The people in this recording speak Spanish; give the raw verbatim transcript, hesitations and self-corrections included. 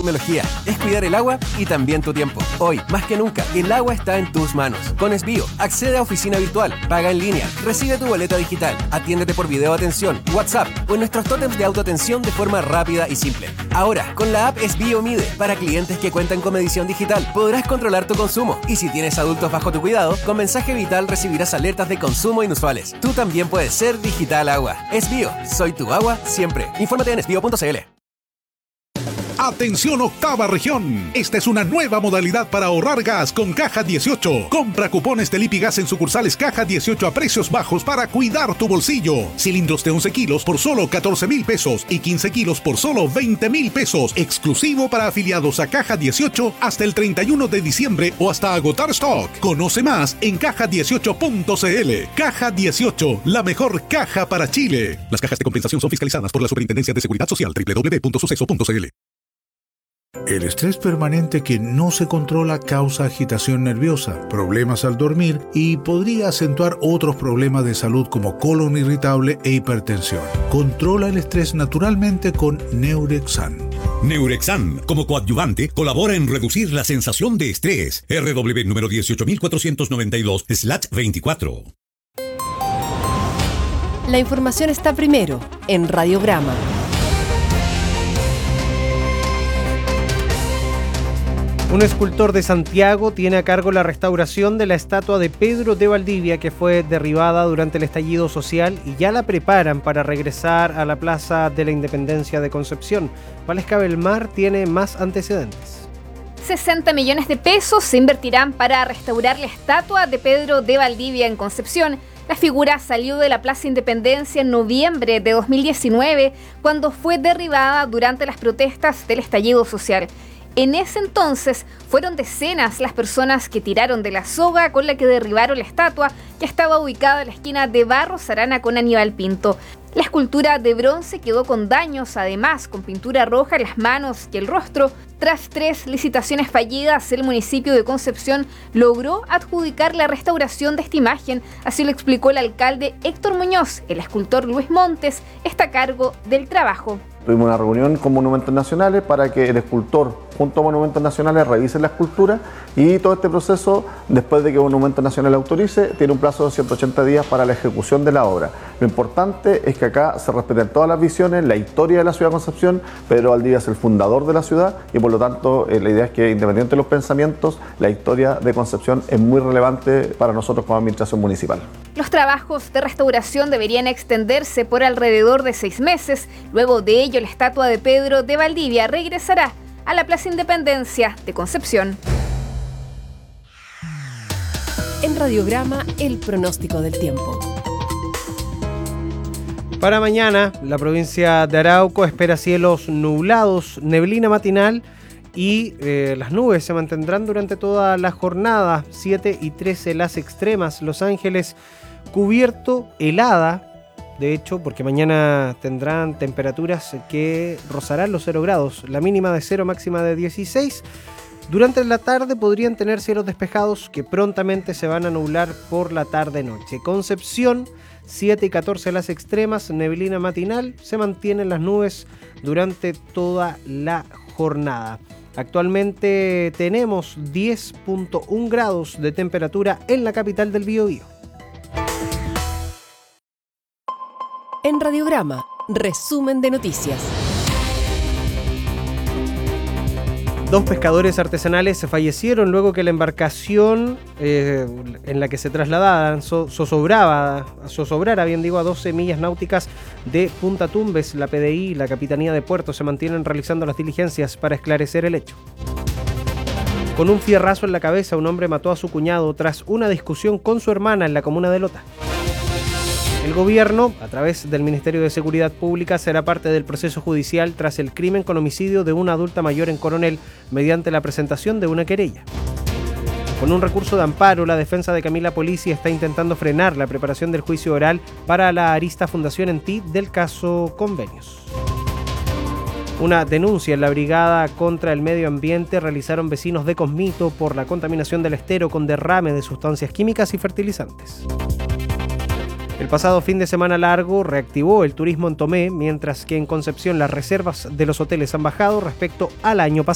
tecnología, es cuidar el agua y también tu tiempo. Hoy, más que nunca, el agua está en tus manos. Con Esbio, accede a oficina virtual, paga en línea, recibe tu boleta digital, atiéndete por video atención, WhatsApp o en nuestros tótems de autoatención de forma rápida y simple. Ahora, con la app Esbio Mide, para clientes que cuentan con medición digital, podrás controlar tu consumo. Y si tienes adultos bajo tu cuidado, con mensaje vital recibirás alertas de consumo inusuales. Tú también puedes ser Digital Agua. Esbio, soy tu agua siempre. Infórmate en esbio punto cl. Atención octava región. Esta es una nueva modalidad para ahorrar gas con Caja dieciocho. Compra cupones de Lipigas en sucursales Caja dieciocho a precios bajos para cuidar tu bolsillo. Cilindros de once kilos por solo catorce mil pesos y quince kilos por solo veinte mil pesos. Exclusivo para afiliados a Caja dieciocho hasta el treinta y uno de diciembre o hasta agotar stock. Conoce más en caja dieciocho punto cl. Caja dieciocho, la mejor caja para Chile. Las cajas de compensación son fiscalizadas por la Superintendencia de Seguridad Social. doble u doble u doble u punto suceso punto cl. El estrés permanente que no se controla causa agitación nerviosa, problemas al dormir y podría acentuar otros problemas de salud como colon irritable e hipertensión. Controla el estrés naturalmente con Neurexan. Neurexan, como coadyuvante, colabora en reducir la sensación de estrés. R W número dieciocho mil cuatrocientos noventa y dos slash veinticuatro. La información está primero en Radiograma. Un escultor de Santiago tiene a cargo la restauración de la estatua de Pedro de Valdivia, que fue derribada durante el estallido social, y ya la preparan para regresar a la Plaza de la Independencia de Concepción. Valesca Belmar tiene más antecedentes. sesenta millones de pesos se invertirán para restaurar la estatua de Pedro de Valdivia en Concepción. La figura salió de la Plaza Independencia en noviembre de dos mil diecinueve, cuando fue derribada durante las protestas del estallido social. En ese entonces fueron decenas las personas que tiraron de la soga con la que derribaron la estatua, que estaba ubicada en la esquina de Barros Arana con Aníbal Pinto. La escultura de bronce quedó con daños, además con pintura roja en las manos y el rostro. Tras tres licitaciones fallidas, el municipio de Concepción logró adjudicar la restauración de esta imagen. Así lo explicó el alcalde Héctor Muñoz. El escultor Luis Montes está a cargo del trabajo. Tuvimos una reunión con Monumentos Nacionales para que el escultor, junto a Monumentos Nacionales, revise la escultura, y todo este proceso, después de que Monumentos Nacionales autorice, tiene un plazo de ciento ochenta días para la ejecución de la obra. Lo importante es que acá se respeten todas las visiones, la historia de la ciudad de Concepción. Pedro Valdivia es el fundador de la ciudad y por lo tanto eh, la idea es que, independiente de los pensamientos, la historia de Concepción es muy relevante para nosotros como administración municipal. Los trabajos de restauración deberían extenderse por alrededor de seis meses. Luego de ello, la estatua de Pedro de Valdivia regresará a la Plaza Independencia de Concepción. En Radiograma, el pronóstico del tiempo. Para mañana, la provincia de Arauco espera cielos nublados, neblina matinal y eh, las nubes se mantendrán durante toda la jornada. siete y trece las extremas. Los Ángeles cubierto, helada. De hecho, porque mañana tendrán temperaturas que rozarán los cero grados. La mínima de cero, máxima de dieciséis. Durante la tarde podrían tener cielos despejados que prontamente se van a nublar por la tarde-noche. Concepción, siete y catorce las extremas, neblina matinal, se mantienen las nubes durante toda la jornada. Actualmente tenemos diez punto uno grados de temperatura en la capital del Biobío. En Radiograma, resumen de noticias. Dos pescadores artesanales fallecieron luego que la embarcación eh, en la que se trasladaban so, zozobraba, zozobrara, bien digo, a doce millas náuticas de Punta Tumbes. La P D I y la Capitanía de Puerto se mantienen realizando las diligencias para esclarecer el hecho. Con un fierrazo en la cabeza, un hombre mató a su cuñado tras una discusión con su hermana en la comuna de Lota. El gobierno, a través del Ministerio de Seguridad Pública, será parte del proceso judicial tras el crimen con homicidio de una adulta mayor en Coronel mediante la presentación de una querella. Con un recurso de amparo, la defensa de Camila Polisi está intentando frenar la preparación del juicio oral para la Arista Fundación en T I del caso Convenios. Una denuncia en la Brigada contra el Medio Ambiente realizaron vecinos de Cosmito por la contaminación del estero con derrame de sustancias químicas y fertilizantes. El pasado fin de semana largo reactivó el turismo en Tomé, mientras que en Concepción las reservas de los hoteles han bajado respecto al año pasado.